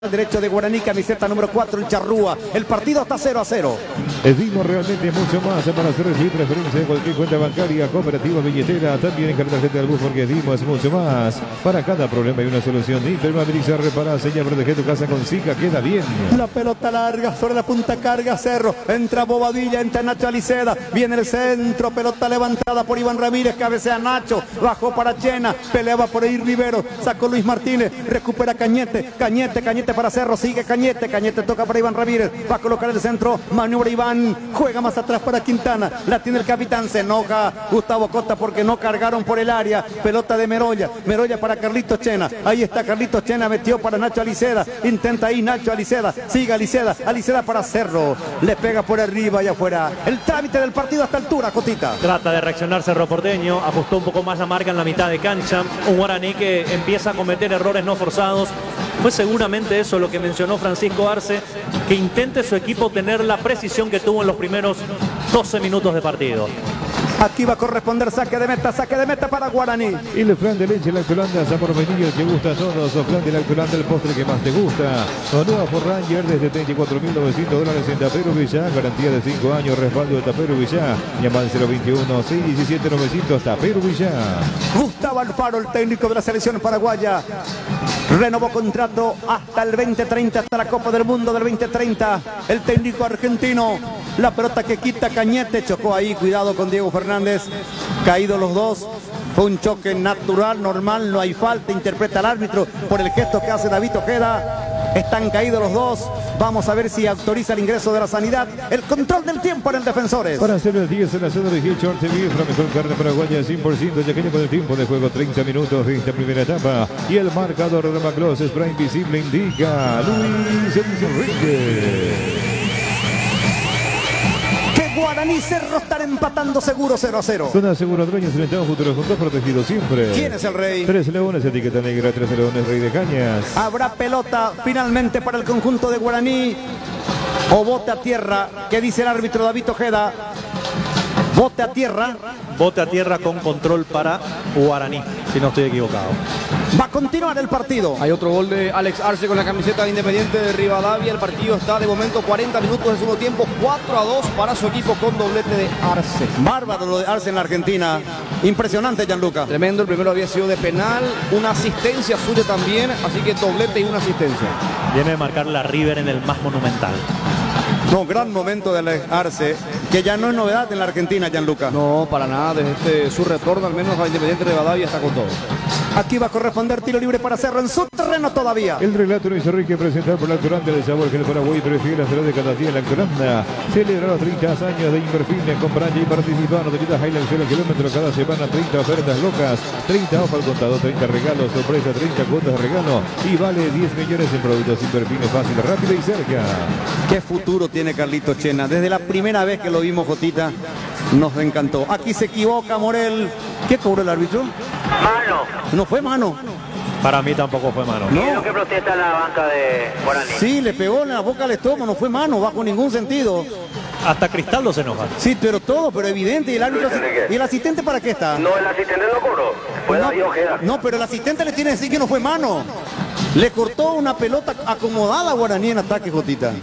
derecho de Guaraní, camiseta número 4, el Charrúa. El partido está 0-0. Dimos realmente mucho más para hacer recibir preferencia de cualquier cuenta bancaria, cooperativa, billetera, también en carta gente del bus, porque Dimos es mucho más. Para cada problema hay una solución. Impermeabiliza, repara, sella, protege tu casa con Zika, queda bien. La pelota larga sobre la punta, carga Cerro. Entra Bobadilla, entra Nacho Aliceda. Viene el centro, pelota levantada por Iván Ramírez, cabecea Nacho, bajó para Chena, peleaba por ahí Rivero, sacó Luis Martínez, recupera Cañete para Cerro, sigue Cañete toca para Iván Ramírez, va a colocar el centro, maniobra Iván, juega más atrás para Quintana, la tiene el capitán, se enoja Gustavo Costa porque no cargaron por el área, pelota de Merolla para Carlitos Chena, ahí está Carlitos Chena, metió para Nacho Aliceda, intenta ahí Nacho Aliceda, sigue Aliceda para Cerro, le pega por arriba y afuera, el trámite del partido a esta altura, Cotita. Trata de reaccionar Cerro Porteño, ajustó un poco más la marca en la mitad de cancha, un Guaraní que empieza a cometer errores no forzados. Fue seguramente eso lo que mencionó Francisco Arce, que intente su equipo tener la precisión que tuvo en los primeros 12 minutos de partido. Aquí va a corresponder saque de meta para Guaraní. Y el flan de leche Lactolanda, sabor vainilla que gusta a todos. O flan de Lactolanda, el postre que más te gusta. O nueva Ford Ranger desde $34.900 en Tapero Villa. Garantía de 5 años, respaldo de Tapero Villa. Llama al 021-617-900 Tapero Villa. Gustavo Alfaro, el técnico de la selección paraguaya. Renovó contrato hasta el 2030, hasta la Copa del Mundo del 2030. El técnico argentino, la pelota que quita Cañete, chocó ahí, cuidado con Diego Fernández, caídos los dos. Fue un choque natural, normal, no hay falta, interpreta el árbitro por el gesto que hace David Ojeda. Están caídos los dos. Vamos a ver si autoriza el ingreso de la sanidad. El control del tiempo en el Defensores. Para hacer el 10 en la zona de Gilchor TV, la mejor carne paraguaya 100%, ya que lleva el tiempo de juego 30 minutos de esta primera etapa. Y el marcador de Maclos Spray Invisible indica Luis Enrique. Guaraní y Cerro están empatando seguro 0-0. Zona Seguro Dueños, enfrentado futuro juntos, protegido siempre. ¿Quién es el rey? 3 Leones, etiqueta negra, 3 Leones, Rey de Cañas. Habrá pelota finalmente para el conjunto de Guaraní. O bote a tierra, que dice el árbitro David Ojeda. Bote a tierra. Bote a tierra con control para Guaraní, si no estoy equivocado. Va a continuar el partido. Hay otro gol de Alex Arce con la camiseta de Independiente de Rivadavia. El partido está de momento 40 minutos del segundo tiempo, 4-2 para su equipo con doblete de Arce. Bárbaro lo de Arce en la Argentina. Impresionante, Gianluca. Tremendo, el primero había sido de penal, una asistencia suya también, así que doblete y una asistencia. Viene de marcar la River en el más monumental. No, gran momento de Alex Arce, que ya no es novedad en la Argentina, Gianluca. No, para nada, desde su retorno al menos a Independiente de Rivadavia está con todo. Aquí va a corresponder tiro libre para Cerro en su terreno todavía. El relato Luis Enrique presentado por Lactolanda del sabor que el Paraguay prefiere hacer de cada día. Lactolanda celebra los 30 años de Inverfine. Compra y participa. No te quitas Highland 0 kilómetros cada semana. 30 ofertas locas, 30 off al contado, 30 regalos, sorpresa, 30 cuotas de regalo y vale 10 millones en productos Inverfine, fácil, rápido y cerca. Qué futuro tiene Carlitos Chena. Desde la primera vez que lo vimos, Jotita, nos encantó. Aquí se equivoca Morel. ¿Qué cobró el árbitro? Mano. No fue mano. Para mí tampoco fue mano. ¿Qué es lo que protesta la banca de Guaraní? Sí, le pegó en la boca al estómago, no fue mano, bajo ningún sentido. Hasta Cristaldo se enoja. Sí, pero evidente. ¿Y el árbitro? ¿Y el asistente para qué está? No, el asistente no cobró. Fue David Ojeda. No, pero el asistente le tiene que decir que no fue mano. Le cortó una pelota acomodada a Guaraní en ataque, Jotita.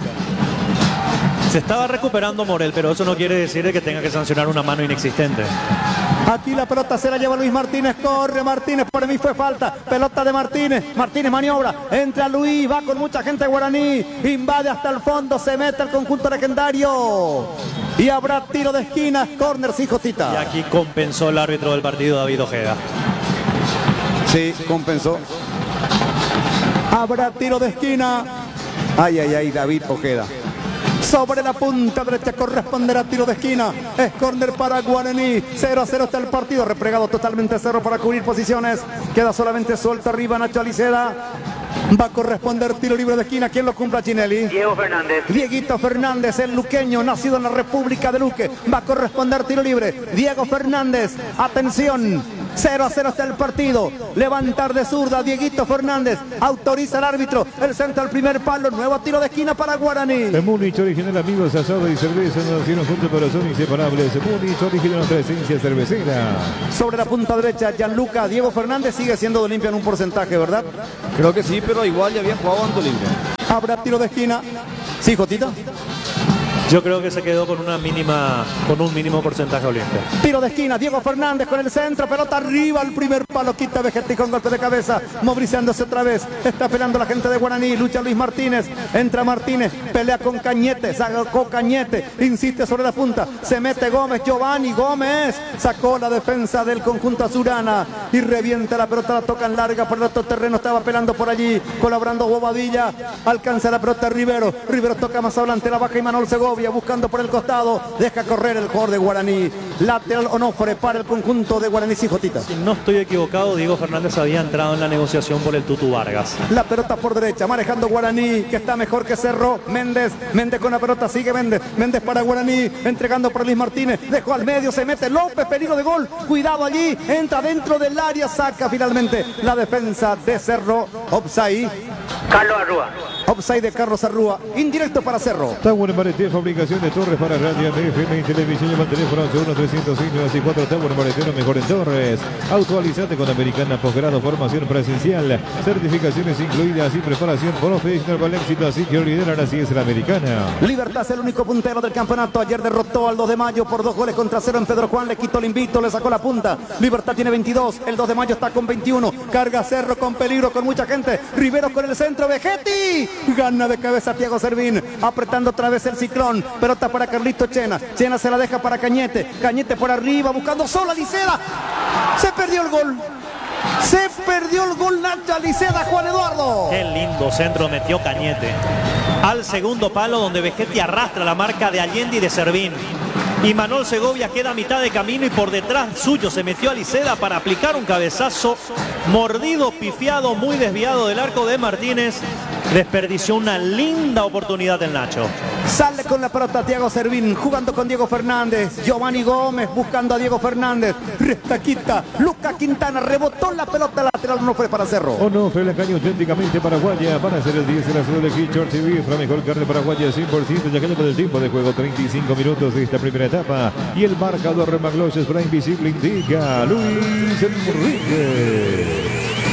Se estaba recuperando Morel, pero eso no quiere decir que tenga que sancionar una mano inexistente. Aquí la pelota se la lleva Luis Martínez, corre Martínez, por mí fue falta, pelota de Martínez, Martínez maniobra, entra Luis, va con mucha gente Guaraní, invade hasta el fondo, se mete el conjunto legendario y habrá tiro de esquina, córner, sí, Jotita. Y aquí compensó el árbitro del partido, David Ojeda. Sí, compensó. Habrá tiro de esquina. Ay, David Ojeda. Sobre la punta derecha corresponderá tiro de esquina. Es córner para Guaraní. 0-0 está el partido. Replegado totalmente Cerro para cubrir posiciones. Queda solamente suelto arriba Nacho Aliceda. Va a corresponder tiro libre de esquina. ¿Quién lo cumpla, Chinelli? Diego Fernández. Dieguito Fernández, el luqueño, nacido en la República de Luque. Va a corresponder tiro libre. Diego Fernández. Atención. 0-0 está el partido. Levantar de zurda, Dieguito Fernández. Autoriza el árbitro. El centro al primer palo. Nuevo tiro de esquina para Guaraní. En Múnich, original, amigos, asado y cerveza nacieron juntos pero son inseparables. Múnich, original, nuestra esencia cervecera. Sobre la punta derecha, Gianluca. Diego Fernández sigue siendo de Olimpia en un porcentaje, ¿verdad? Creo que sí, pero igual ya había jugado ante Olimpia. Habrá tiro de esquina. Sí, Jotita. Yo creo que se quedó con un mínimo porcentaje Olimpia. Tiro de esquina, Diego Fernández con el centro, pelota arriba al primer palo, quita Vegetti con golpe de cabeza, movilizándose otra vez, está peleando la gente de Guaraní, lucha Luis Martínez, entra Martínez, pelea con Cañete, sacó Cañete, insiste sobre la punta, se mete Gómez, Giovanni Gómez, sacó la defensa del conjunto azurana y revienta la pelota, la tocan larga por el otro terreno, estaba peleando por allí, colaborando Bobadilla, alcanza la pelota Rivero toca más adelante, la baja y Manuel Segovia buscando por el costado, deja correr el jugador de Guaraní, lateral Onofre para el conjunto de Guaraní. Sí, Jotita. Si no estoy equivocado, Diego Fernández había entrado en la negociación por el Tutu Vargas. La pelota por derecha, manejando Guaraní, que está mejor que Cerro. Méndez con la pelota, sigue Méndez para Guaraní, entregando por Luis Martínez, dejó al medio, se mete López, peligro de gol, cuidado allí, entra dentro del área, saca finalmente la defensa de Cerro, offside. Carlos Arrúa. Offside de Carlos Arrúa, indirecto para Cerro. Tower Maretero, fabricación de torres para radio, FM y televisión. Llama al teléfono 1-305-964. Tower Maretero, mejor en torres. Actualizate con Americana, posgrado, formación presencial, certificaciones incluidas y preparación profesional para el éxito. Así que lideran, así es la Americana. Libertad es el único puntero del campeonato. Ayer derrotó al 2 de mayo por 2-0 en Pedro Juan. Le quitó el invicto, le sacó la punta. Libertad tiene 22. El 2 de mayo está con 21. Carga Cerro con peligro, con mucha gente. Rivero con el centro. Vegetti. Gana de cabeza Thiago Servín. Apretando otra vez el ciclón. Pelota para Carlito Chena. Chena se la deja para Cañete. Cañete por arriba buscando sola Liceda. Se perdió el gol. Se perdió el gol Nacha Liceda, Juan Eduardo. Qué lindo centro metió Cañete. Al segundo palo donde Vegetti arrastra la marca de Allende y de Servín. Y Manuel Segovia queda a mitad de camino y por detrás suyo se metió a Liceda para aplicar un cabezazo mordido, pifiado, muy desviado del arco de Martínez. Desperdició una linda oportunidad el Nacho. Sale con la pelota Thiago Servín, jugando con Diego Fernández. Giovanni Gómez buscando a Diego Fernández. Restaquita, Lucas Quintana, rebotó la pelota lateral, no fue para Cerro. Onofre, la caña auténticamente paraguaya. Para hacer el 10 en la zona de Hitchcock TV. La mejor carne paraguaya 100%. Ya que con el tiempo de juego 35 minutos de esta primera etapa. Y el marcador Remagloches para Invisible indica Luis Enrique.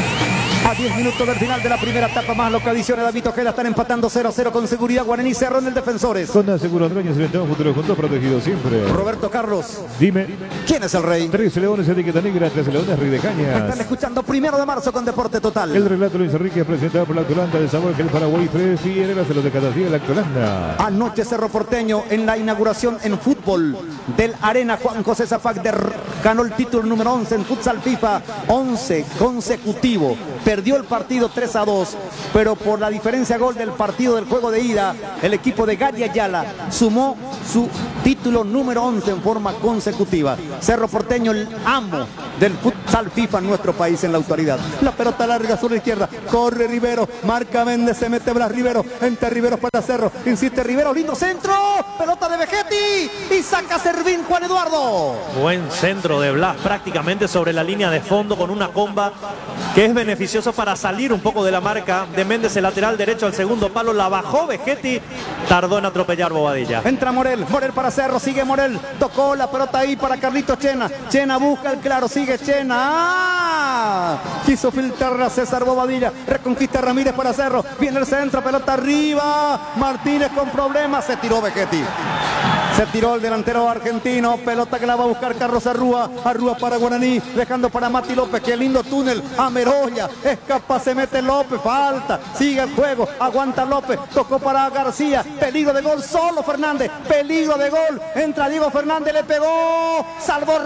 A 10 minutos del final de la primera etapa, más lo que adiciona David Ojeda, están empatando 0-0 con seguridad Guaraní Cerro en el Defensores. Con Aseguro Androñez, enfrentamos futuro juntos, protegido siempre. Roberto Carlos, dime, ¿quién es el rey? 13 leones, etiqueta negra, 13 leones, Rey de Cañas. Están escuchando 1 de marzo con Deporte Total. El relato Luis Enrique presentado por la Actualanda, del sabor que el Paraguay prefiere, la de cada día la Actualanda. Anoche Cerro Porteño en la inauguración en fútbol del Arena Juan José Zafagder ganó el título número 11 en futsal FIFA, 11 consecutivo. Perdió el partido 3-2, pero por la diferencia gol del partido del juego de ida, el equipo de Gary Ayala sumó su título número 11 en forma consecutiva. Cerro Porteño, el amo del futsal FIFA en nuestro país en la autoridad. La pelota larga sobre la izquierda, corre Rivero, marca Méndez, se mete Blas Rivero, entra Rivero para Cerro, insiste Rivero, lindo centro, pelota de Vegetti y saca Servín Juan Eduardo. Buen centro de Blas, prácticamente sobre la línea de fondo con una comba que es beneficioso para salir un poco de la marca de Méndez, el lateral derecho al segundo palo, la bajó Vegetti, tardó en atropellar Bobadilla. Entra Morel para Cerro, sigue Morel, tocó la pelota ahí para Carlitos Chena, Chena busca el claro, sigue Chena, quiso filtrar a César Bobadilla, reconquista Ramírez para Cerro, viene el centro, pelota arriba, Martínez con problemas, se tiró Vegetti. Se tiró el delantero argentino, pelota que la va a buscar Carlos Arrúa, Arrúa para Guaraní, dejando para Mati López, qué lindo túnel, a Meroya, escapa, se mete López, falta, sigue el juego, aguanta López, tocó para García, peligro de gol, solo Fernández, peligro de gol, entra Diego Fernández, le pegó, salvó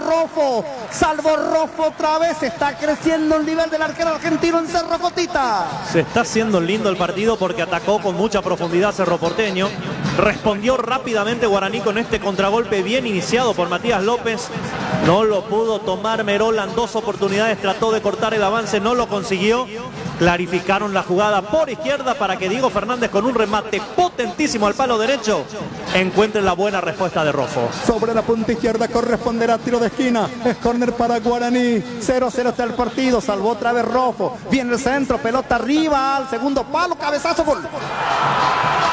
Rofo otra vez, está creciendo el nivel del arquero argentino en Cerro Cotita. Se está haciendo lindo el partido porque atacó con mucha profundidad Cerro Porteño, Respondió rápidamente Guaraní con este contragolpe bien iniciado por Matías López. No lo pudo tomar Merola en 2 oportunidades, trató de cortar el avance, no lo consiguió. Clarificaron la jugada por izquierda para que Diego Fernández, con un remate potentísimo al palo derecho, encuentre la buena respuesta de Rojo. Sobre la punta izquierda corresponderá tiro de esquina. Es córner para Guaraní. 0-0 está el partido. Salvó otra vez Rojo. Viene el centro, pelota arriba al segundo palo, cabezazo, gol.